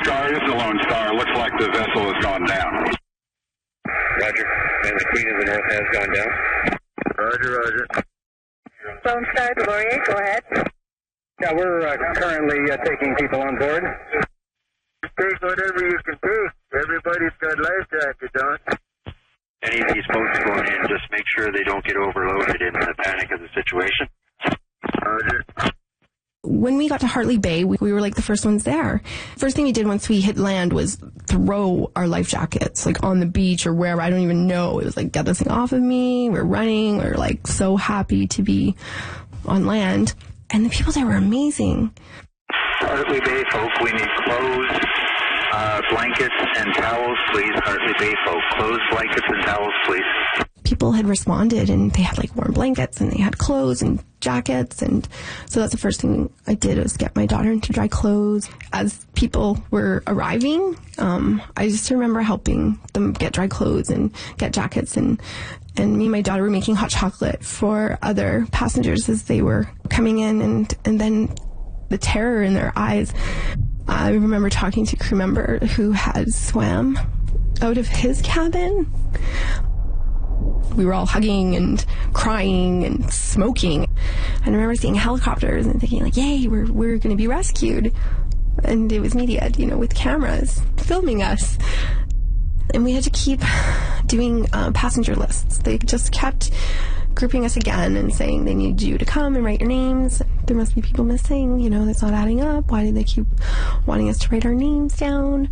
Star, this is the Lone Star. Looks like the vessel has gone down. Roger. And the Queen of the North has gone down. Roger, roger. Lone Star, the Laurier, go ahead. Yeah, we're currently taking people on board. Take whatever you can take. Everybody's got life jackets on. Any of these boats going in, just make sure they don't get overloaded in the panic of the situation. Roger. When we got to Hartley Bay, we were like the first ones there. First thing we did once we hit land was throw our life jackets like on the beach or wherever. I don't even know. It was like, get this thing off of me. We're running. We're like so happy to be on land. And the people there were amazing. Hartley Bay folk, we need clothes, blankets and towels, please. Hartley Bay folk, clothes, blankets and towels, please. People had responded and they had like warm blankets and they had clothes and jackets, and so that's the first thing I did was get my daughter into dry clothes. As people were arriving, I just remember helping them get dry clothes and get jackets, and me and my daughter were making hot chocolate for other passengers as they were coming in, and then the terror in their eyes. I remember talking to a crew member who had swam out of his cabin. We were all hugging and crying and smoking. And I remember seeing helicopters and thinking like, yay, we're going to be rescued. And it was media, with cameras filming us. And we had to keep doing passenger lists. They just kept grouping us again and saying they need you to come and write your names. There must be people missing, that's not adding up. Why do they keep wanting us to write our names down?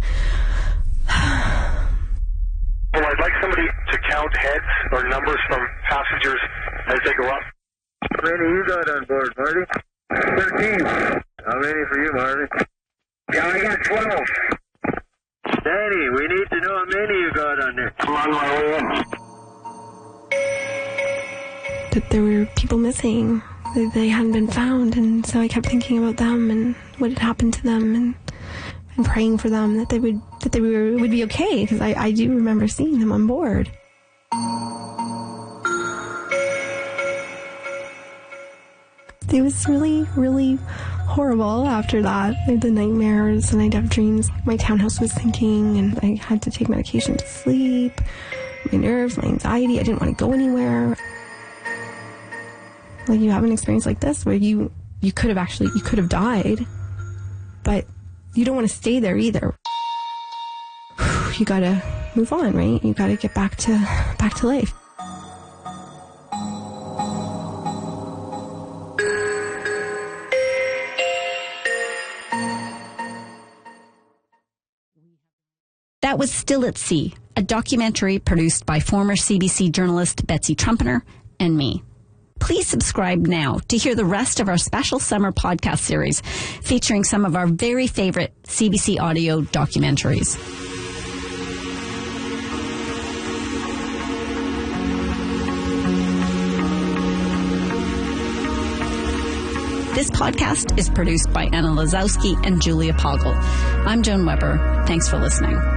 Well, I'd like somebody to count heads or numbers from passengers as they go up. How many you got on board, Marty? 13. How many for you, Marty? Yeah, I got 12. Danny, we need to know how many you got on there. I'm on my way in. That there were people missing. They hadn't been found, and so I kept thinking about them and what had happened to them, and praying for them that they would be okay, because I do remember seeing them on board. It was really, really horrible after that. I had the nightmares and I'd have dreams. My townhouse was sinking and I had to take medication to sleep. My nerves, my anxiety, I didn't want to go anywhere. Like, you have an experience like this where you could have died, but you don't want to stay there either. You gotta move on, right? You gotta get back to life. That was Still at Sea, a documentary produced by former CBC journalist Betsy Trumpeter and me. Please subscribe now to hear the rest of our special summer podcast series featuring some of our very favorite CBC audio documentaries. This podcast is produced by Anna Lazowski and Julia Poggle. I'm Joan Weber. Thanks for listening.